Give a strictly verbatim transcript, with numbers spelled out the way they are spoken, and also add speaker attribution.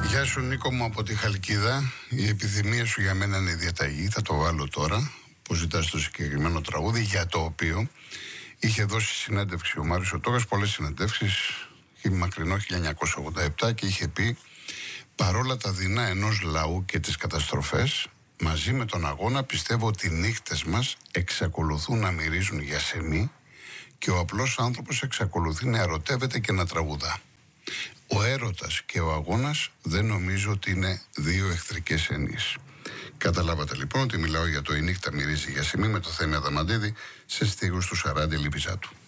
Speaker 1: Γεια σου Νίκο μου από τη Χαλκίδα. Η επιθυμία σου για μένα είναι η διαταγή. Θα το βάλω τώρα που ζητάς το συγκεκριμένο τραγούδι, για το οποίο είχε δώσει συνέντευξη ο Μάριος ο Τόκας, πολλές συνεντεύξεις, μακρινό χίλια εννιακόσια ογδόντα επτά, και είχε πει: παρόλα τα δεινά ενός λαού και τις καταστροφές, μαζί με τον αγώνα πιστεύω ότι οι νύχτες μας εξακολουθούν να μυρίζουν για σεμί και ο απλός άνθρωπος εξακολουθεί να ερωτεύεται και να τραγουδά. Ο έρωτας και ο αγώνας δεν νομίζω ότι είναι δύο εχθρικές έννοιες. Καταλάβατε λοιπόν ότι μιλάω για το «Η νύχτα μυρίζει για σεμί» με το Θέμη Αδαμαντίδη σε στίχους του Σαράντη Λιβιζάτου.